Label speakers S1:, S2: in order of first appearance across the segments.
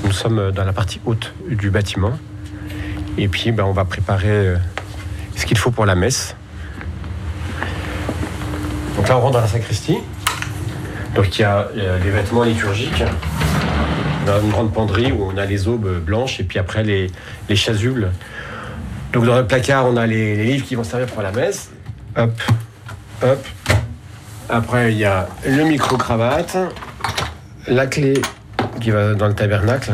S1: nous sommes dans la partie haute du bâtiment. Et puis on va préparer ce qu'il faut pour la messe. Donc là on rentre dans la sacristie. Donc il y a les vêtements liturgiques. On a une grande penderie où on a les aubes blanches et puis après les chasubles. Donc dans le placard on a les livres qui vont servir pour la messe. Hop, hop. Après il y a le micro-cravate, la clé qui va dans le tabernacle.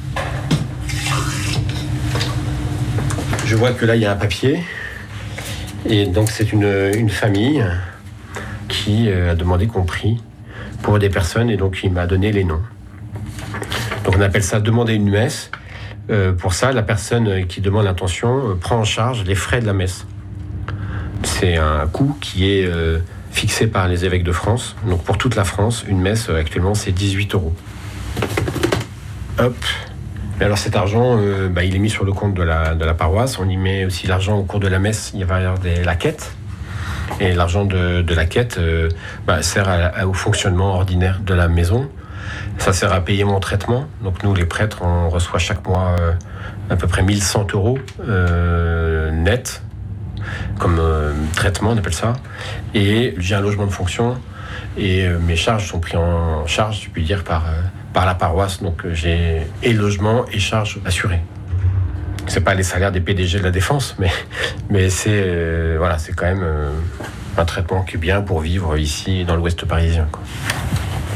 S1: Je vois que là il y a un papier. Et donc c'est une famille qui a demandé qu'on prie pour des personnes et donc il m'a donné les noms. Donc on appelle ça demander une messe. Pour ça, la personne qui demande l'intention prend en charge les frais de la messe. C'est un coût qui est fixé par les évêques de France. Donc pour toute la France, une messe actuellement c'est 18 €. Hop. Et alors cet argent, il est mis sur le compte de la paroisse. On y met aussi l'argent au cours de la messe. Il va y avoir la quête. Et l'argent de la quête sert au fonctionnement ordinaire de la maison. Ça sert à payer mon traitement. Donc nous, les prêtres, on reçoit chaque mois à peu près 1100 € net comme traitement, on appelle ça. Et j'ai un logement de fonction et mes charges sont prises en charge, je puis dire, par la paroisse. Donc j'ai et logement et charges assurées. C'est pas les salaires des PDG de la Défense, mais c'est quand même un traitement qui est bien pour vivre ici dans l'Ouest parisien, quoi.